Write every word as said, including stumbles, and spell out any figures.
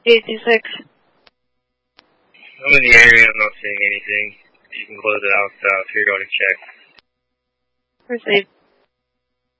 eight two six. I'm in the area. I'm not seeing anything. You can close it out uh, if you're going to check. Proceed.